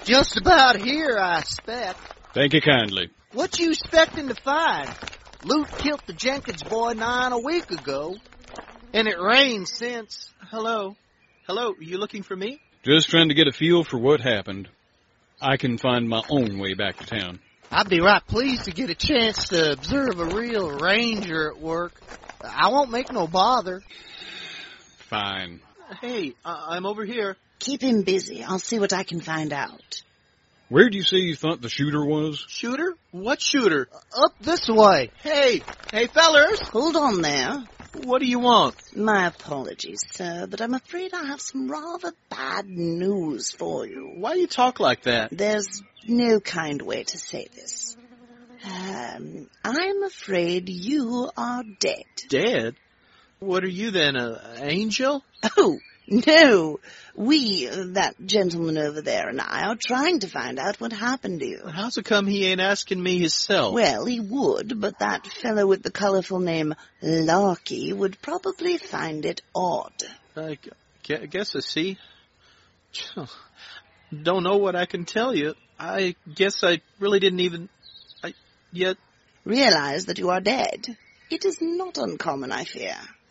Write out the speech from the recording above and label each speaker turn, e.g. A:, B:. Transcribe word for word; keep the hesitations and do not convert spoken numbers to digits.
A: Just about here, I expect.
B: Thank you kindly.
A: What you expecting to find? Loot killed the Jenkins boy nine a week ago, and it rained since.
C: Hello? Hello, you looking for me?
B: Just trying to get a feel for what happened. I can find my own way back to town.
A: I'd be right pleased to get a chance to observe a real ranger at work. I won't make no bother.
B: Fine.
C: Hey, I- I'm over here.
D: Keep him busy. I'll see what I can find out.
B: Where do you say you thought the shooter was?
C: Shooter? What shooter?
A: Up this way.
C: Hey, hey, fellers!
D: Hold on there.
C: What do you want?
D: My apologies, sir, but I'm afraid I have some rather bad news for you.
C: Why do you talk like that?
D: There's no kind way to say this. Um, I'm afraid you are dead.
C: Dead? What are you then, an angel?
D: Oh, no. We, that gentleman over there and I, are trying to find out what happened to you.
C: How's it come he ain't asking me himself?
D: Well, he would, but that fellow with the colorful name Larky would probably find it odd.
C: I gu- guess I see. Don't know what I can tell you. I guess I really didn't even... I yet...
D: Realize that you are dead. It is not uncommon, I fear.